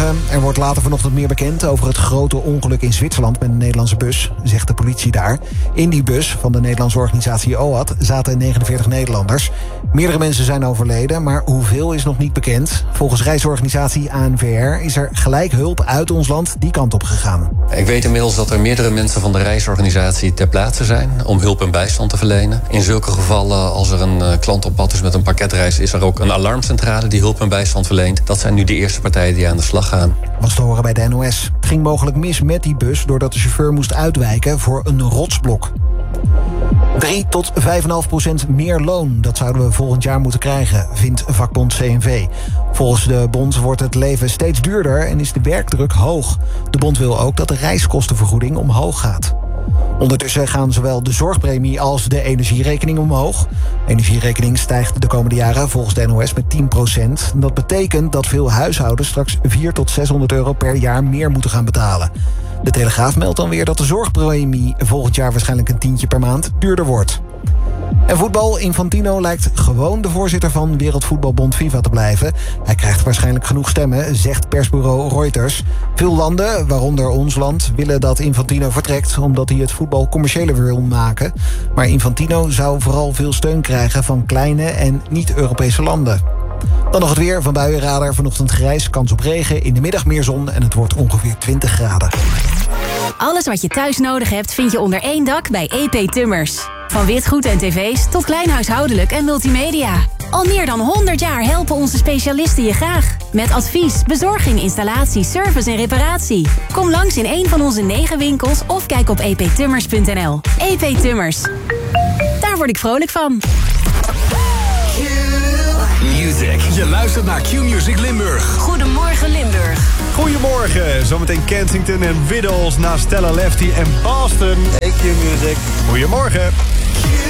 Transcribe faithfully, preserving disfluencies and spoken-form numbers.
Goedemorgen. Er wordt later vanochtend meer bekend over het grote ongeluk in Zwitserland met een Nederlandse bus, zegt de politie daar. In die bus van de Nederlandse organisatie O A T zaten negenenveertig Nederlanders. Meerdere mensen zijn overleden, maar hoeveel is nog niet bekend. Volgens reisorganisatie A N V R is er gelijk hulp uit ons land die kant op gegaan. Ik weet inmiddels dat er meerdere mensen van de reisorganisatie ter plaatse zijn om hulp en bijstand te verlenen. In zulke gevallen, als er een klant op pad is met een pakketreis, is er ook een alarmcentrale die hulp en bijstand verleent. Dat zijn nu de eerste partijen die aan de slag gaan. Was te horen bij de N O S. Het ging mogelijk mis met die bus doordat de chauffeur moest uitwijken voor een rotsblok. drie tot vijf komma vijf procent meer loon, dat zouden we volgend jaar moeten krijgen, vindt vakbond C N V. Volgens de bond wordt het leven steeds duurder en is de werkdruk hoog. De bond wil ook dat de reiskostenvergoeding omhoog gaat. Ondertussen gaan zowel de zorgpremie als de energierekening omhoog. De energierekening stijgt de komende jaren volgens de N O S met tien procent. Dat betekent dat veel huishoudens straks vierhonderd tot zeshonderd euro per jaar meer moeten gaan betalen. De Telegraaf meldt dan weer dat de zorgpremie volgend jaar waarschijnlijk een tientje per maand duurder wordt. En voetbal, Infantino lijkt gewoon de voorzitter van Wereldvoetbalbond FIFA te blijven. Hij krijgt waarschijnlijk genoeg stemmen, zegt persbureau Reuters. Veel landen, waaronder ons land, willen dat Infantino vertrekt omdat hij het voetbal commerciëler wil maken. Maar Infantino zou vooral veel steun krijgen van kleine en niet-Europese landen. Dan nog het weer van Buienradar. Vanochtend grijs, kans op regen. In de middag meer zon en het wordt ongeveer twintig graden. Alles wat je thuis nodig hebt vind je onder één dak bij E P Tummers. Van witgoed en tv's tot klein huishoudelijk en multimedia. Al meer dan honderd jaar helpen onze specialisten je graag. Met advies, bezorging, installatie, service en reparatie. Kom langs in een van onze negen winkels of kijk op e p tummers punt n l. E P Tummers. Daar word ik vrolijk van. Music. Je luistert naar Q-Music Limburg. Goedemorgen Limburg. Goedemorgen. Zometeen Kensington en Widdles na Stella Lefty en Boston. Hey Q-Music. Goedemorgen.